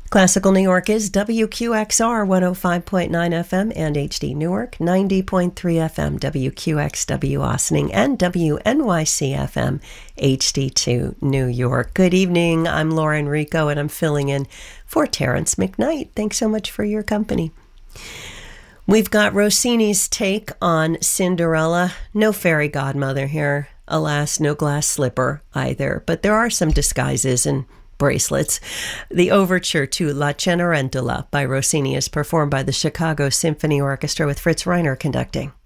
Classical New York is WQXR 105.9 FM and HD Newark, 90.3 FM WQXW Ossining, and WNYC FM HD2 New York. Good evening. I'm Lauren Rico, and I'm filling in for Terrence McKnight. Thanks so much for your company. We've got Rossini's take on Cinderella. No fairy godmother here. Alas, no glass slipper either. But there are some disguises and bracelets. The overture to La Cenerentola by Rossini is performed by the Chicago Symphony Orchestra with Fritz Reiner conducting.